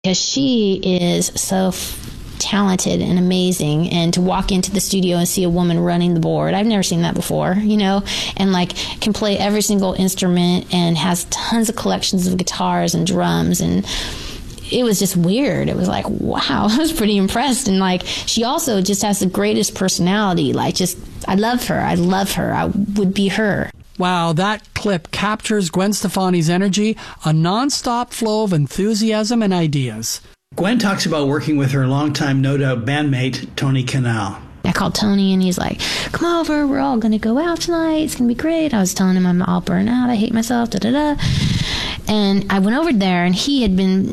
because she is so talented and amazing, and to walk into the studio and see a woman running the board, I've never seen that before, you know, and like can play every single instrument and has tons of collections of guitars and drums, and it was just weird. It was like, wow, I was pretty impressed. And like, she also just has the greatest personality. Like, just, I love her. I would be her. Wow, that clip captures Gwen Stefani's energy, a non-stop flow of enthusiasm and ideas. Gwen talks about working with her longtime No Doubt bandmate, Tony Kanal. I called Tony and he's like, come over, we're all going to go out tonight. It's going to be great. I was telling him I'm all burnt out. I hate myself, da-da-da. And I went over there and he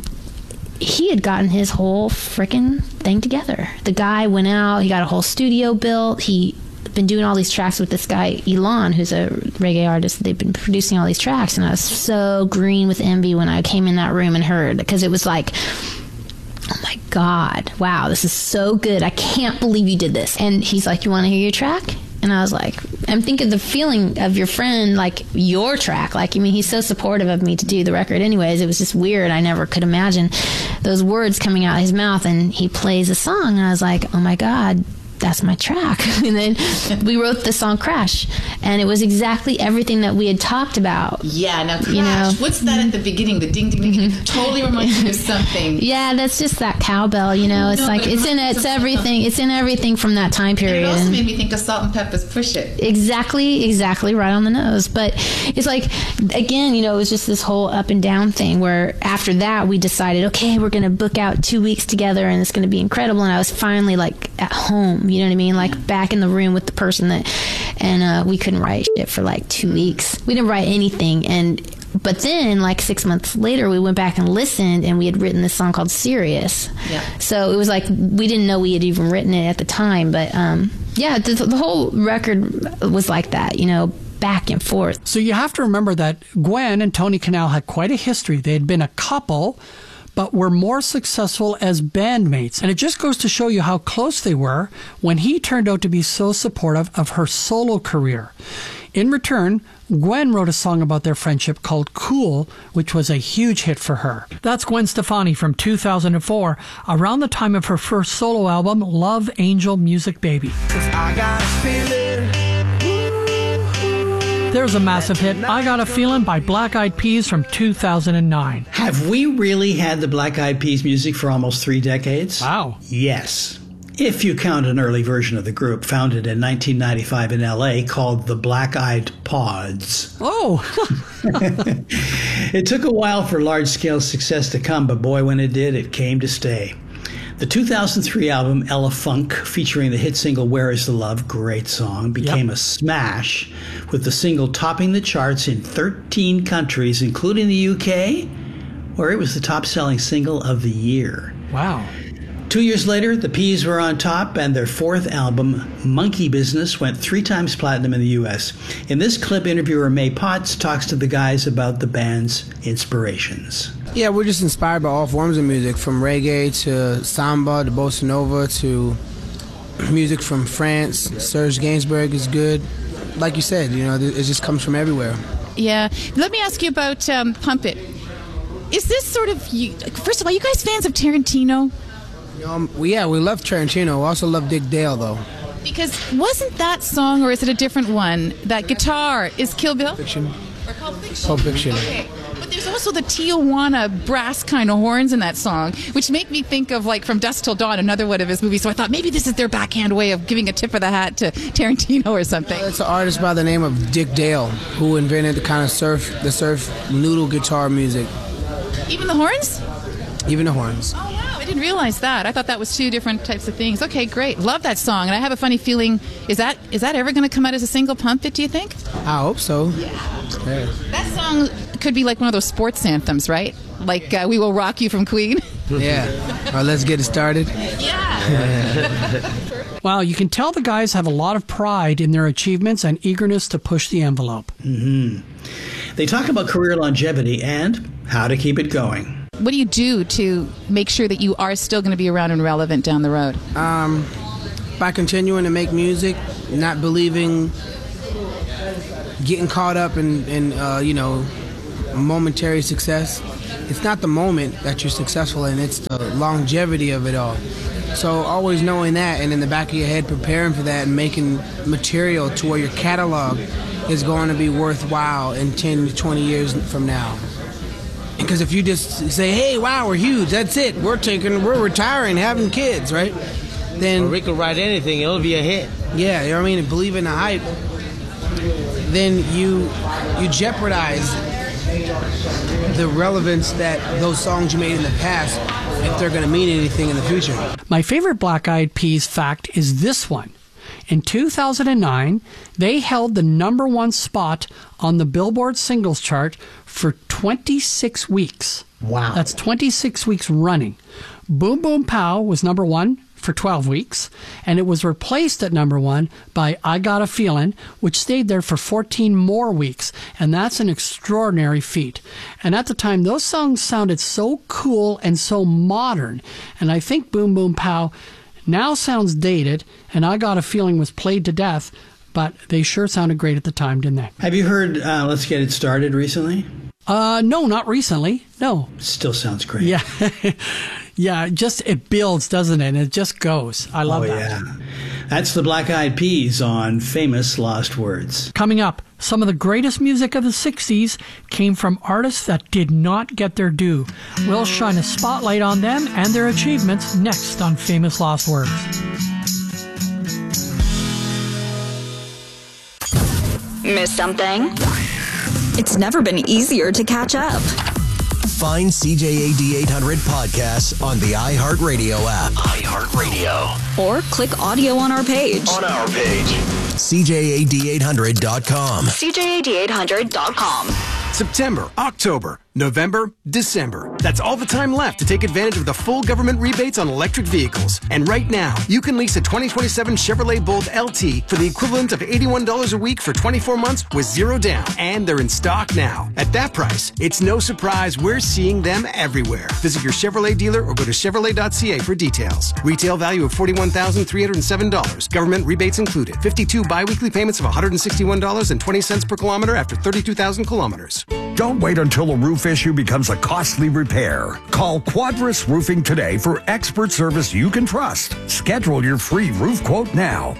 had gotten his whole freaking thing together. The guy went out, he got a whole studio built. He been doing all these tracks with this guy, Elon, who's a reggae artist. They've been producing all these tracks, and I was so green with envy when I came in that room and heard, because it was like, oh my God, wow, this is so good. I can't believe you did this. And he's like, you want to hear your track? And I was like, I'm thinking the feeling of your friend, like your track. Like, I mean, he's so supportive of me to do the record anyways. It was just weird. I never could imagine those words coming out of his mouth, and he plays a song, and I was like, oh my God, that's my track. And then we wrote the song Crash, and it was exactly everything that we had talked about. Yeah, now Crash, you know? What's that at the beginning? The ding, ding, ding, ding. Totally reminds me of something. Yeah, that's just that cowbell, you know. It's like, it's everything. It's in everything from that time period. And it also made me think of Salt and Pepper's Push It. Exactly right on the nose. But it's like, again, you know, it was just this whole up and down thing where after that we decided, okay, we're going to book out 2 weeks together and it's going to be incredible. And I was finally like at home, you know what I mean? Like back in the room with the person and we couldn't write shit for like 2 weeks. We didn't write anything. But then like 6 months later, we went back and listened, and we had written this song called Serious. Yeah. So it was like, we didn't know we had even written it at the time. But yeah, the whole record was like that, you know, back and forth. So you have to remember that Gwen and Tony Kanal had quite a history. They had been a couple, but were more successful as bandmates. And it just goes to show you how close they were when he turned out to be so supportive of her solo career. In return, Gwen wrote a song about their friendship called Cool, which was a huge hit for her. That's Gwen Stefani from 2004, around the time of her first solo album, Love Angel Music Baby. I got a feeling. There's a massive hit, I Got a Feeling by Black Eyed Peas from 2009. Have we really had the Black Eyed Peas music for almost 3 decades? Wow. Yes. If you count an early version of the group founded in 1995 in L.A. called the Black Eyed Pods. Oh! It took a while for large-scale success to come, but boy, when it did, it came to stay. The 2003 album Ella Funk, featuring the hit single Where Is the Love, great song, became a smash, with the single topping the charts in 13 countries, including the UK, where it was the top-selling single of the year. Wow. 2 years later, the Peas were on top, and their 4th album, Monkey Business, went 3 times platinum in the U.S. In this clip, interviewer May Potts talks to the guys about the band's inspirations. Yeah, we're just inspired by all forms of music, from reggae to samba to bossa nova to music from France. Serge Gainsbourg is good. Like you said, you know, it just comes from everywhere. Yeah. Let me ask you about Pump It. Is this sort of, first of all, you guys fans of Tarantino? We love Tarantino. We also love Dick Dale, though. Because wasn't that song, or is it a different one, that guitar is Kill Bill? Fiction. Or Pulp Fiction? Pulp Fiction. Okay. But there's also the Tijuana brass kind of horns in that song, which make me think of, like, From Dusk Till Dawn, another one of his movies. So I thought maybe this is their backhand way of giving a tip of the hat to Tarantino or something. It's an artist by the name of Dick Dale who invented the kind of surf noodle guitar music. Even the horns? Even the horns. Oh, wow. I didn't realize that. I thought that was 2 different types of things. Okay, great. Love that song. And I have a funny feeling, is that ever going to come out as a single, Pump It, do you think? I hope so. Yeah. That song could be like one of those sports anthems, right? Like We Will Rock You from Queen. Yeah. Let's get it started. Yeah. Wow, you can tell the guys have a lot of pride in their achievements and eagerness to push the envelope. Mm-hmm. They talk about career longevity and how to keep it going. What do you do to make sure that you are still going to be around and relevant down the road? By continuing to make music, not believing, getting caught up in momentary success, It's not the moment that you're successful in, it's the longevity of it all. So always knowing that, and in the back of your head preparing for that and making material to where your catalog is going to be worthwhile in 10 to 20 years from now. Because if you just say, hey, wow, we're huge, that's it, we're retiring, having kids, right? Then or we could write anything, it'll be a hit. Yeah, you know what I mean? And believe in the hype. Then you jeopardize the relevance that those songs you made in the past, if they're going to mean anything in the future. My favorite Black Eyed Peas fact is this one. In 2009, they held the #1 spot on the Billboard singles chart for 26 weeks. Wow. That's 26 weeks running. Boom Boom Pow was #1 for 12 weeks, and it was replaced at #1 by I Got a Feelin', which stayed there for 14 more weeks, and that's an extraordinary feat. And at the time, those songs sounded so cool and so modern, and I think Boom Boom Pow now sounds dated, and I Got a Feeling was played to death, but they sure sounded great at the time, didn't they? Have you heard Let's Get It Started recently? No, not recently. No. Still sounds great. Yeah. Yeah, it builds, doesn't it? And it just goes. I love that. Yeah. That's the Black Eyed Peas on Famous Lost Words. Coming up, some of the greatest music of the 60s came from artists that did not get their due. We'll shine a spotlight on them and their achievements next on Famous Lost Words. Miss something? It's never been easier to catch up. Find CJAD 800 podcasts on the iHeartRadio app. iHeartRadio. Or click audio on our page. CJAD800.com. CJAD800.com. September, October, November, December. That's all the time left to take advantage of the full government rebates on electric vehicles. And right now, you can lease a 2027 Chevrolet Bolt LT for the equivalent of $81 a week for 24 months with zero down. And they're in stock now. At that price, it's no surprise we're seeing them everywhere. Visit your Chevrolet dealer or go to Chevrolet.ca for details. Retail value of $41,307. Government rebates included. 52 biweekly payments of $161.20 per kilometer after 32,000 kilometers. Don't wait until a roof issue becomes a costly repair. Call Quadris Roofing today for expert service you can trust. Schedule your free roof quote now.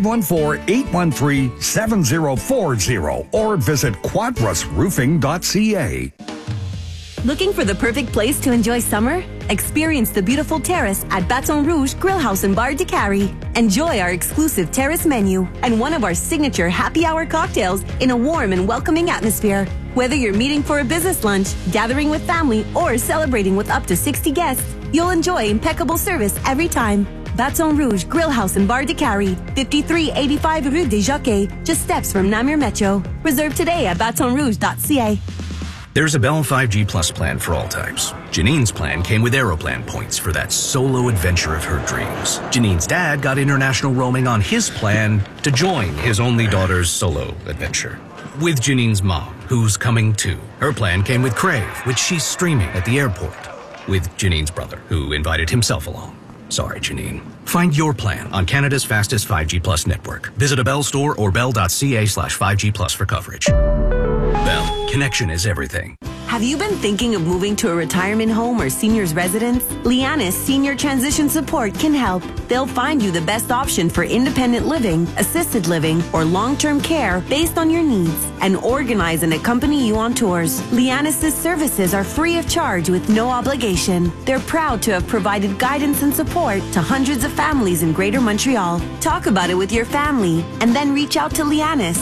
514-813-7040 or visit quadrisroofing.ca. Looking for the perfect place to enjoy summer? Experience the beautiful terrace at Baton Rouge Grill House and Bar de Cary. Enjoy our exclusive terrace menu and one of our signature happy hour cocktails in a warm and welcoming atmosphere. Whether you're meeting for a business lunch, gathering with family, or celebrating with up to 60 guests, you'll enjoy impeccable service every time. Baton Rouge Grill House and Bar de Cary, 5385 Rue des Jockeys, just steps from Namur Metro. Reserve today at batonrouge.ca. There's a Bell 5G Plus plan for all types. Janine's plan came with Aeroplan points for that solo adventure of her dreams. Janine's dad got international roaming on his plan to join his only daughter's solo adventure. With Janine's mom, who's coming too. Her plan came with Crave, which she's streaming at the airport. With Janine's brother, who invited himself along. Sorry, Janine. Find your plan on Canada's fastest 5G Plus network. Visit a Bell store or bell.ca/5G Plus for coverage. Bell, connection is everything. Have you been thinking of moving to a retirement home or senior's residence? Lianis Senior Transition Support can help. They'll find you the best option for independent living, assisted living, or long-term care based on your needs and organize and accompany you on tours. Lianis' services are free of charge with no obligation. They're proud to have provided guidance and support to hundreds of families in Greater Montreal. Talk about it with your family and then reach out to Lianis,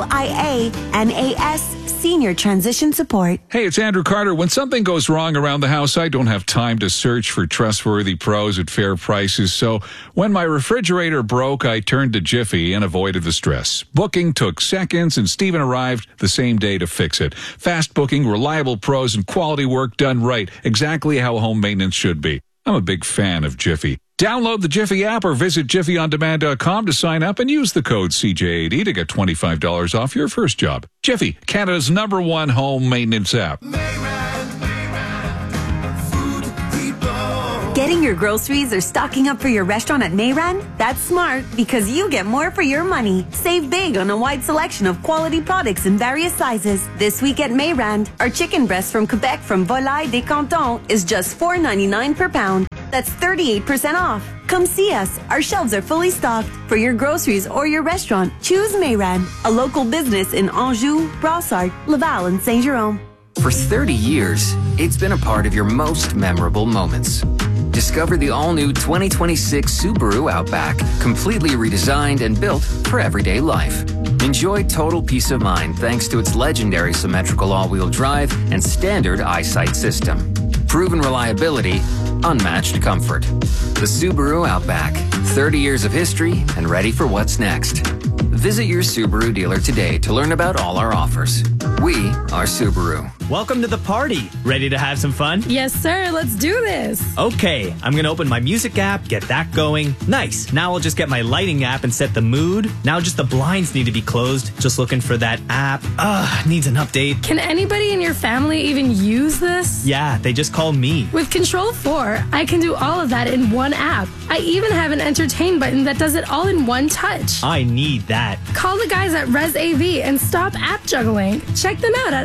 LIANAS, Senior Transition Support. Hey, it's Andrew Carter. When something goes wrong around the house, I don't have time to search for trustworthy pros at fair prices. So when my refrigerator broke, I turned to Jiffy and avoided the stress. Booking took seconds, and Steven arrived the same day to fix it. Fast booking, reliable pros, and quality work done right. Exactly how home maintenance should be. I'm a big fan of Jiffy. Download the Jiffy app or visit jiffyondemand.com to sign up and use the code CJAD to get $25 off your first job. Jiffy, Canada's #1 home maintenance app. Get Getting your groceries or stocking up for your restaurant at Mayran? That's smart because you get more for your money. Save big on a wide selection of quality products in various sizes. This week at Mayran, our chicken breast from Quebec from Volaille des Cantons is just $4.99 per pound. That's 38% off. Come see us. Our shelves are fully stocked. For your groceries or your restaurant, choose Mayran, a local business in Anjou, Brossard, Laval, and Saint-Jérôme. For 30 years, it's been a part of your most memorable moments. Discover the all-new 2026 Subaru Outback, completely redesigned and built for everyday life. Enjoy total peace of mind thanks to its legendary symmetrical all-wheel drive and standard eyesight system. Proven reliability, unmatched comfort. The Subaru Outback, 30 years of history and ready for what's next. Visit your Subaru dealer today to learn about all our offers. We are Subaru. Welcome to the party. Ready to have some fun? Yes, sir. Let's do this. Okay, I'm going to open my music app, get that going. Nice. Now I'll just get my lighting app and set the mood. Now just the blinds need to be closed. Just looking for that app. Needs an update. Can anybody in your family even use this? Yeah, they just call me. With Control 4, I can do all of that in one app. I even have an entertain button that does it all in one touch. I need that. Call the guys at ResAV and stop app juggling. Check them out at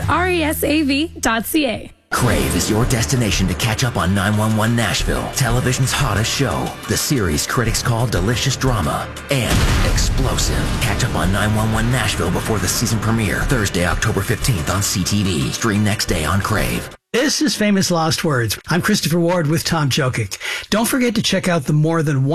resav.ca. Crave is your destination to catch up on 911 Nashville, television's hottest show. The series critics call delicious drama and explosive. Catch up on 911 Nashville before the season premiere, Thursday, October 15th on CTV. Stream next day on Crave. This is Famous Lost Words. I'm Christopher Ward with Tom Jokic. Don't forget to check out the more than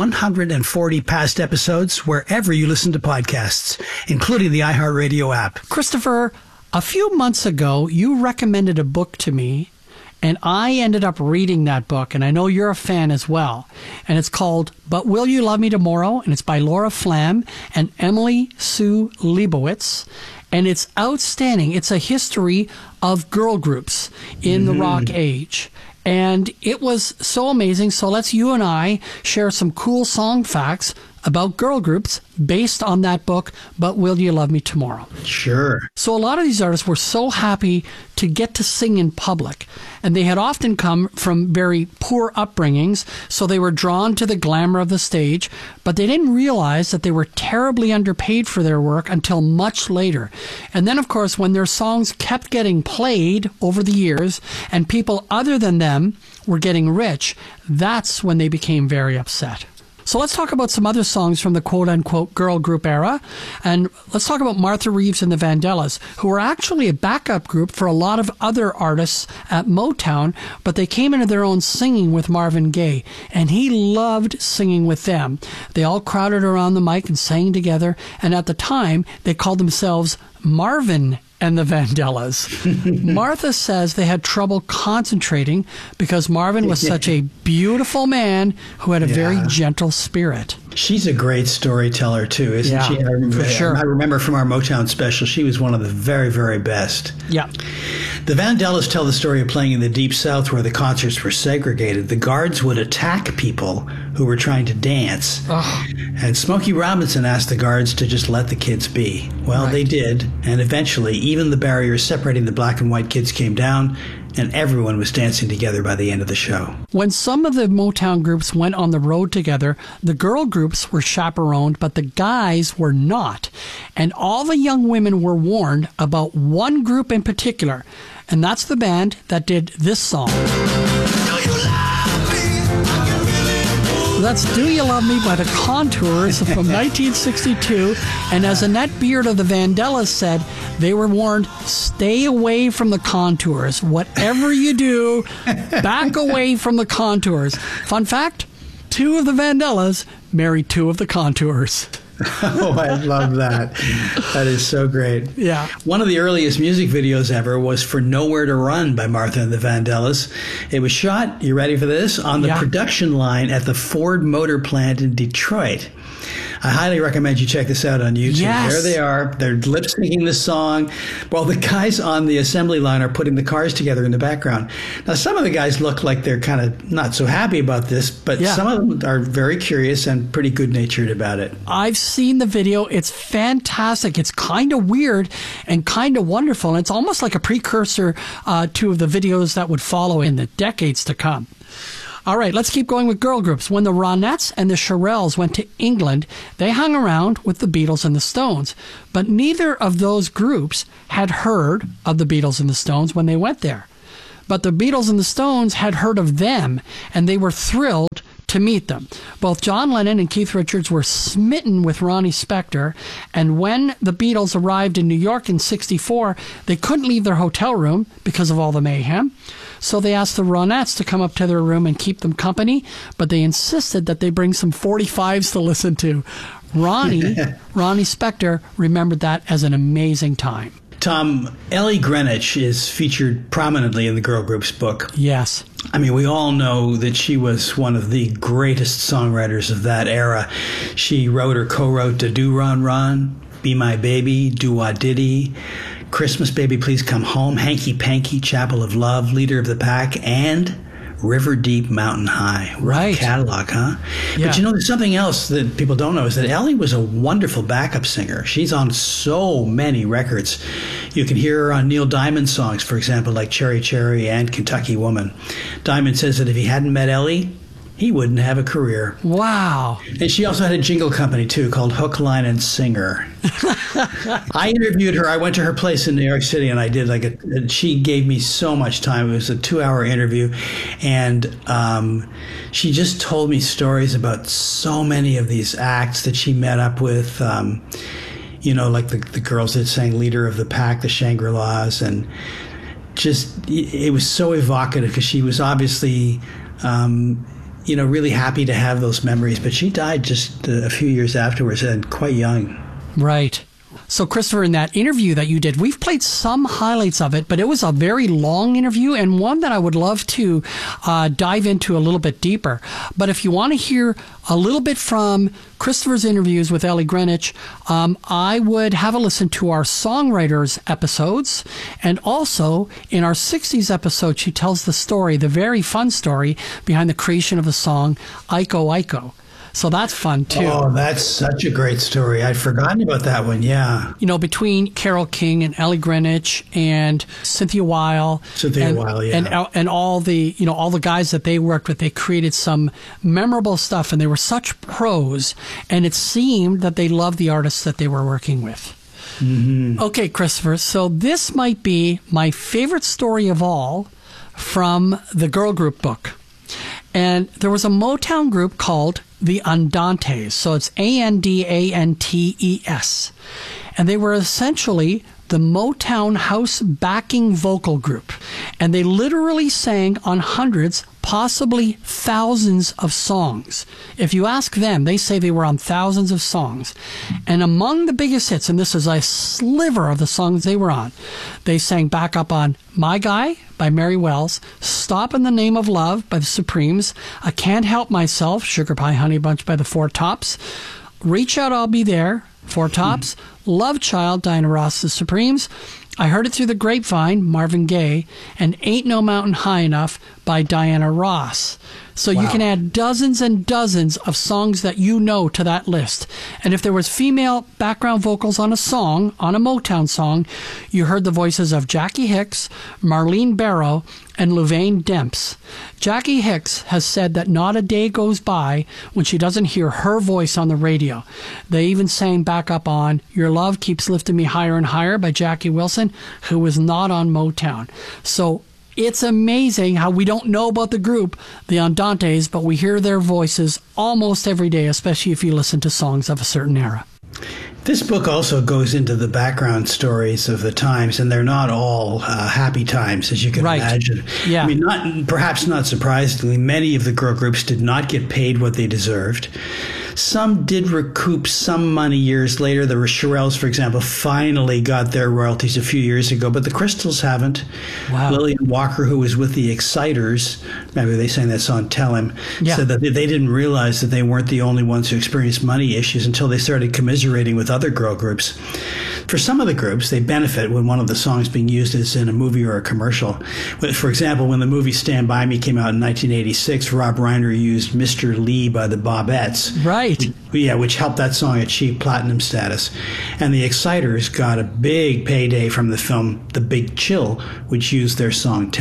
140 past episodes wherever you listen to podcasts, including the iHeartRadio app. Christopher, a few months ago, you recommended a book to me, and I ended up reading that book, and I know you're a fan as well. And it's called But Will You Love Me Tomorrow? And it's by Laura Flamm and Emily Sue Leibowitz. And it's outstanding. It's a history of girl groups in the rock age. And it was so amazing. So let's you and I share some cool song facts about girl groups based on that book, But Will You Love Me Tomorrow? Sure. So a lot of these artists were so happy to get to sing in public, and they had often come from very poor upbringings, so they were drawn to the glamour of the stage, but they didn't realize that they were terribly underpaid for their work until much later. And then, of course, when their songs kept getting played over the years and people other than them were getting rich, that's when they became very upset. So let's talk about some other songs from the quote-unquote girl group era. And let's talk about Martha Reeves and the Vandellas, who were actually a backup group for a lot of other artists at Motown, but they came into their own singing with Marvin Gaye, and he loved singing with them. They all crowded around the mic and sang together, and at the time, they called themselves Marvin and the Vandellas. Martha says they had trouble concentrating because Marvin was such a beautiful man who had a very gentle spirit. She's a great storyteller, too, isn't she? For sure. I remember from our Motown special, she was one of the very, very best. Yeah. The Vandellas tell the story of playing in the Deep South where the concerts were segregated. The guards would attack people who were trying to dance. Oh. And Smokey Robinson asked the guards to just let the kids be. Well, they did. And eventually, even the barriers separating the black and white kids came down, and everyone was dancing together by the end of the show. When some of the Motown groups went on the road together, the girl groups were chaperoned, but the guys were not. And all the young women were warned about one group in particular, and that's the band that did this song. That's Do You Love Me by the Contours from 1962. And as Annette Beard of the Vandellas said, they were warned, stay away from the Contours. Whatever you do, back away from the Contours. Fun fact, 2 of the Vandellas married 2 of the Contours. Oh, I love that. That is so great. Yeah. One of the earliest music videos ever was for Nowhere to Run by Martha and the Vandellas. It was shot, you ready for this, on the production line at the Ford Motor Plant in Detroit. I highly recommend you check this out on YouTube. Yes. There they are. They're lip syncing this song while the guys on the assembly line are putting the cars together in the background. Now, some of the guys look like they're kind of not so happy about this, but some of them are very curious and pretty good-natured about it. I've seen the video. It's fantastic. It's kind of weird and kind of wonderful. And it's almost like a precursor to the videos that would follow in the decades to come. All right, let's keep going with girl groups. When the Ronettes and the Shirelles went to England, they hung around with the Beatles and the Stones. But neither of those groups had heard of the Beatles and the Stones when they went there. But the Beatles and the Stones had heard of them, and they were thrilled to meet them. Both John Lennon and Keith Richards were smitten with Ronnie Spector, and when the Beatles arrived in New York in '64, they couldn't leave their hotel room because of all the mayhem. So they asked the Ronettes to come up to their room and keep them company, but they insisted that they bring some 45s to listen to. Ronnie Spector remembered that as an amazing time. Tom, Ellie Greenwich is featured prominently in the girl group's book. Yes. I mean, we all know that she was one of the greatest songwriters of that era. She wrote or co-wrote Da Do Ron Ron, Be My Baby, Do Wah Diddy, Christmas Baby Please Come Home, Hanky Panky, Chapel of Love, Leader of the Pack, and River Deep Mountain High. Right. Catalog, huh? Yeah. But you know, there's something else that people don't know is that Ellie was a wonderful backup singer. She's on so many records. You can hear her on Neil Diamond songs, for example, like Cherry Cherry and Kentucky Woman. Diamond says that if he hadn't met Ellie, he wouldn't have a career. Wow. And she also had a jingle company, too, called Hook, Line, and Singer. I interviewed her. I went to her place in New York City, and I did she gave me so much time. It was a 2-hour interview. And she just told me stories about so many of these acts that she met up with, you know, like the girls that sang Leader of the Pack, the Shangri-Las. And just, it was so evocative because she was obviously... you know, really happy to have those memories. But she died just a few years afterwards and quite young. Right. So, Christopher, in that interview that you did, we've played some highlights of it, but it was a very long interview and one that I would love to dive into a little bit deeper. But if you want to hear a little bit from Christopher's interviews with Ellie Greenwich, I would have a listen to our Songwriters episodes. And also, in our 60s episode, she tells the story, the very fun story, behind the creation of the song Iko Iko. So that's fun, too. Oh, that's such a great story. I'd forgotten about that one, yeah. You know, between Carole King and Ellie Greenwich and Cynthia Weil. Yeah. And all the, you know, all the guys that they worked with, they created some memorable stuff, and they were such pros, and it seemed that they loved the artists that they were working with. Mm-hmm. Okay, Christopher, so this might be my favorite story of all from the girl group book. And there was a Motown group called the Andantes. So it's Andantes. And they were essentially the Motown house backing vocal group. And they literally sang on hundreds, possibly thousands of songs. If you ask them, they say they were on thousands of songs. And among the biggest hits, and this is a sliver of the songs they were on, they sang backup on My Guy by Mary Wells, Stop in the Name of Love by the Supremes, I Can't Help Myself, Sugar Pie Honey Bunch by the Four Tops, Reach Out, I'll Be There, Four Tops, Love Child, Diana Ross, the Supremes, I Heard It Through the Grapevine, Marvin Gaye, and Ain't No Mountain High Enough by Diana Ross. So you can add dozens and dozens of songs that you know to that list. And if there was female background vocals on a song, on a Motown song, you heard the voices of Jackie Hicks, Marlene Barrow, and Louvain Demps. Jackie Hicks has said that not a day goes by when she doesn't hear her voice on the radio. They even sang backup on Your Love Keeps Lifting Me Higher and Higher by Jackie Wilson, who was not on Motown. So it's amazing how we don't know about the group, the Andantes, but we hear their voices almost every day, especially if you listen to songs of a certain era. This book also goes into the background stories of the times, and they're not all happy times, as you can imagine. Yeah. I mean, perhaps not surprisingly, many of the girl groups did not get paid what they deserved. Some did recoup some money years later. The Shirelles, for example, finally got their royalties a few years ago, but the Crystals haven't. Wow. Lillian Walker, who was with the Exciters, maybe they sang that song Tell Him, said that they didn't realize that they weren't the only ones who experienced money issues until they started commiserating with other girl groups. For some of the groups, they benefit when one of the songs being used is in a movie or a commercial. For example, when the movie Stand By Me came out in 1986, Rob Reiner used Mr. Lee by the Bobettes. Right. Yeah, which helped that song achieve platinum status. And the Exciters got a big payday from the film The Big Chill, which used their song Tell Him.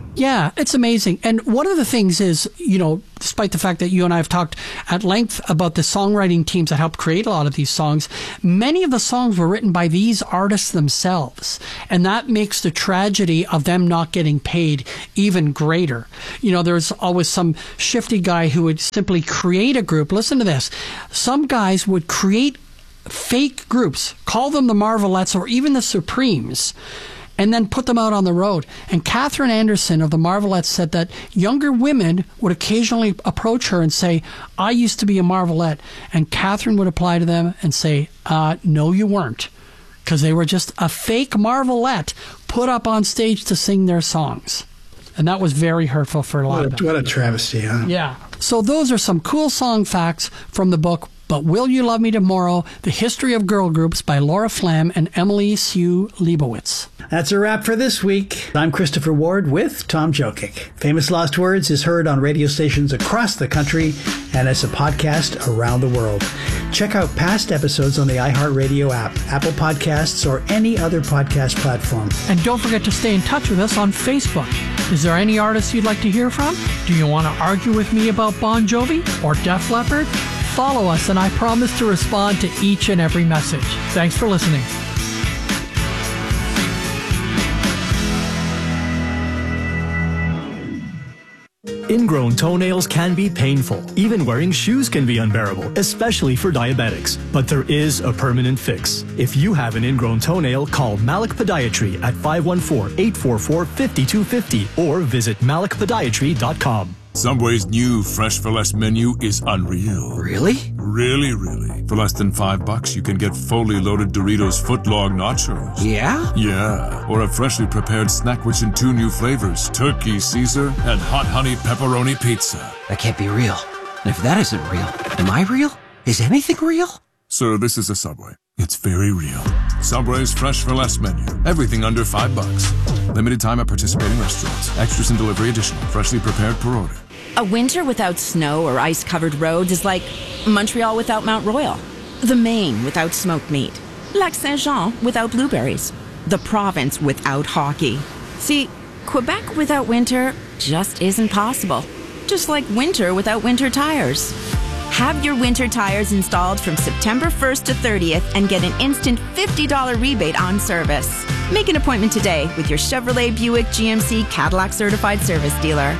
Yeah, it's amazing. And one of the things is, despite the fact that you and I have talked at length about the songwriting teams that helped create a lot of these songs, many of the songs were written by these artists themselves. And that makes the tragedy of them not getting paid even greater. There's always some shifty guy who would simply create a group. Listen to this. Some guys would create fake groups, call them the Marvelettes or even the Supremes, and then put them out on the road. And Catherine Anderson of the Marvelettes said that younger women would occasionally approach her and say, I used to be a Marvelette. And Catherine would reply to them and say, no, you weren't. Because they were just a fake Marvelette put up on stage to sing their songs. And that was very hurtful for a lot of them. What a travesty, huh? Yeah. So those are some cool song facts from the book, But Will You Love Me Tomorrow? The History of Girl Groups by Laura Flamm and Emily Sue Leibowitz. That's a wrap for this week. I'm Christopher Ward with Tom Jokic. Famous Lost Words is heard on radio stations across the country and as a podcast around the world. Check out past episodes on the iHeartRadio app, Apple Podcasts, or any other podcast platform. And don't forget to stay in touch with us on Facebook. Is there any artists you'd like to hear from? Do you want to argue with me about Bon Jovi or Def Leppard? Follow us, and I promise to respond to each and every message. Thanks for listening. Ingrown toenails can be painful. Even wearing shoes can be unbearable, especially for diabetics. But there is a permanent fix. If you have an ingrown toenail, call Malik Podiatry at 514-844-5250 or visit malikpodiatry.com. Subway's new Fresh for Less menu is unreal. Really? Really. For less than $5, you can get fully loaded Doritos footlong nachos. Yeah? Yeah. Or a freshly prepared snack which in 2 new flavors, Turkey Caesar and Hot Honey Pepperoni Pizza. That can't be real. And if that isn't real, am I real? Is anything real? Sir, this is a Subway. It's very real. Subway's Fresh for Less menu. Everything under $5. Limited time at participating restaurants. Extras and delivery additional. Freshly prepared per order. A winter without snow or ice-covered roads is like Montreal without Mount Royal, the Maine without smoked meat, Lac Saint-Jean without blueberries, the province without hockey. See, Quebec without winter just isn't possible. Just like winter without winter tires. Have your winter tires installed from September 1st to 30th and get an instant $50 rebate on service. Make an appointment today with your Chevrolet, Buick, GMC, Cadillac certified service dealer.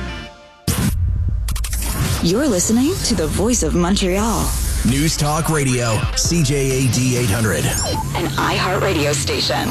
You're listening to the Voice of Montreal. News Talk Radio, CJAD 800. An iHeartRadio station.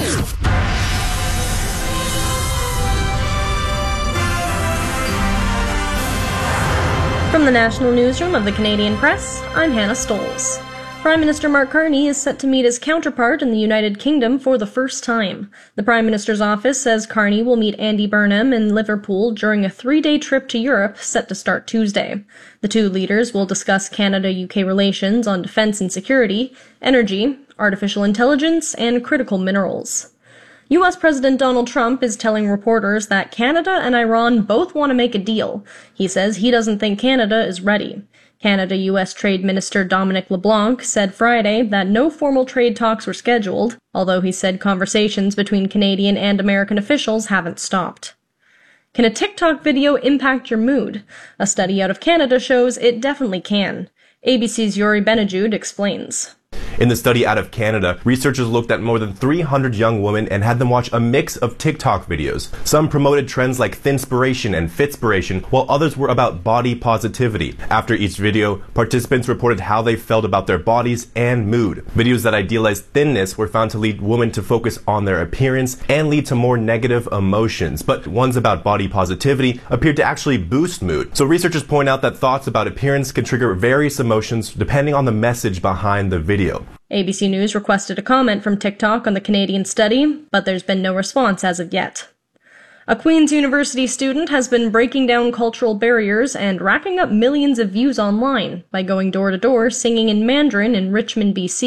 From the National Newsroom of the Canadian Press, I'm Hannah Stolz. Prime Minister Mark Carney is set to meet his counterpart in the United Kingdom for the first time. The Prime Minister's office says Carney will meet Andy Burnham in Liverpool during a 3-day trip to Europe set to start Tuesday. The two leaders will discuss Canada-UK relations on defence and security, energy, artificial intelligence, and critical minerals. U.S. President Donald Trump is telling reporters that Canada and Iran both want to make a deal. He says he doesn't think Canada is ready. Canada-U.S. Trade Minister Dominic LeBlanc said Friday that no formal trade talks were scheduled, although he said conversations between Canadian and American officials haven't stopped. Can a TikTok video impact your mood? A study out of Canada shows it definitely can. ABC's Yuri Benejude explains. In the study out of Canada, researchers looked at more than 300 young women and had them watch a mix of TikTok videos. Some promoted trends like thinspiration and fitspiration, while others were about body positivity. After each video, participants reported how they felt about their bodies and mood. Videos that idealized thinness were found to lead women to focus on their appearance and lead to more negative emotions, but ones about body positivity appeared to actually boost mood. So researchers point out that thoughts about appearance can trigger various emotions depending on the message behind the video. ABC News requested a comment from TikTok on the Canadian study, but there's been no response as of yet. A Queen's University student has been breaking down cultural barriers and racking up millions of views online by going door to door singing in Mandarin in Richmond, BC.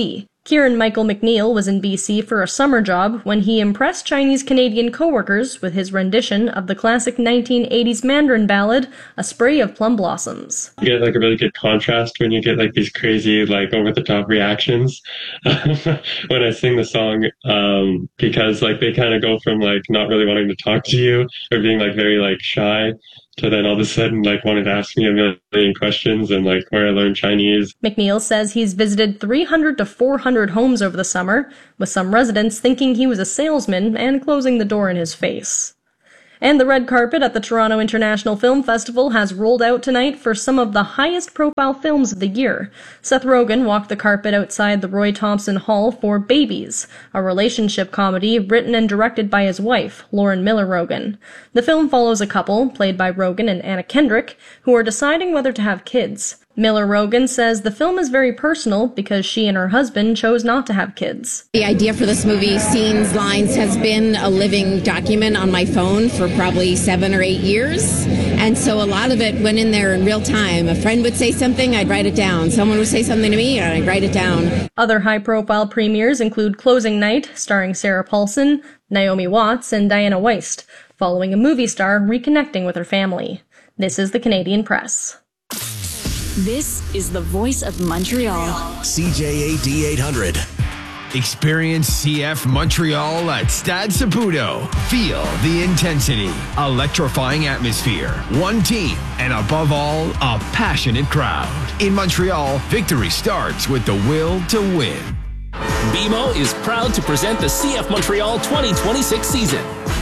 Kieran-Michael McNeil was in BC for a summer job when he impressed Chinese-Canadian coworkers with his rendition of the classic 1980s Mandarin ballad, A Spray of Plum Blossoms. You get like a really good contrast when you get like these crazy, like over-the-top reactions when I sing the song, because like they kind of go from like not really wanting to talk to you or being like very like shy to then all of a sudden like wanting to ask me a million questions and like where I learned Chinese. McNeil says he's visited 300 to 400 homes over the summer, with some residents thinking he was a salesman and closing the door in his face. And the red carpet at the Toronto International Film Festival has rolled out tonight for some of the highest-profile films of the year. Seth Rogen walked the carpet outside the Roy Thompson Hall for Babies, a relationship comedy written and directed by his wife, Lauren Miller Rogen. The film follows a couple, played by Rogen and Anna Kendrick, who are deciding whether to have kids. Miller Rogen says the film is very personal because she and her husband chose not to have kids. The idea for this movie, Scenes, Lines, has been a living document on my phone for probably 7 or 8 years. And so a lot of it went in there in real time. A friend would say something, I'd write it down. Someone would say something to me, and I'd write it down. Other high-profile premieres include Closing Night, starring Sarah Paulson, Naomi Watts, and Diana Weist, following a movie star reconnecting with her family. This is the Canadian Press. This is the voice of Montreal. CJAD 800. Experience CF Montreal at Stade Saputo. Feel the intensity, electrifying atmosphere, one team, and above all, a passionate crowd. In Montreal, victory starts with the will to win. BMO is proud to present the CF Montreal 2026 season.